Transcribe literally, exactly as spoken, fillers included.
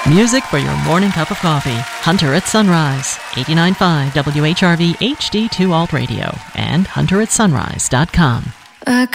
Music for your morning cup of coffee. Hunter at Sunrise. eighty-nine point five W H R V H D two Alt Radio. And hunter at sunrise dot com.